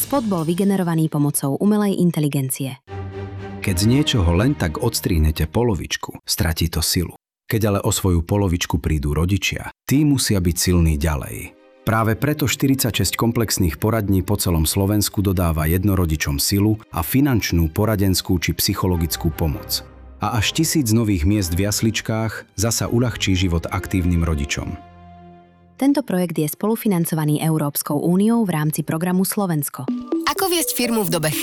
Spot bol vygenerovaný pomocou umelej inteligencie. Keď z niečoho len tak odstrihnete polovičku, stratí to silu. Keď ale o svoju polovičku prídu rodičia, tí musia byť silní ďalej. Práve preto 46 komplexných poradní po celom Slovensku dodáva jednorodičom silu a finančnú, poradenskú či psychologickú pomoc. A až 1000 nových miest v jasličkách zasa uľahčí život aktívnym rodičom. Tento projekt je spolufinancovaný Európskou úniou v rámci programu Slovensko. Ako viesť firmu v dobe